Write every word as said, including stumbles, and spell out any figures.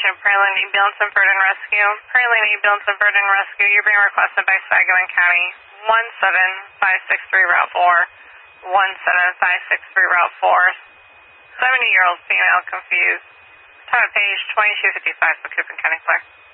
Attention, Praline, Ambulance and Burden Rescue. Praline, Ambulance and Burden Rescue, you're being requested by Sangamon County. one seven five six three Route four. one seven five six three Route four. seventy-year-old female confused. Time of page twenty-two fifty-five for Coupon County Fire.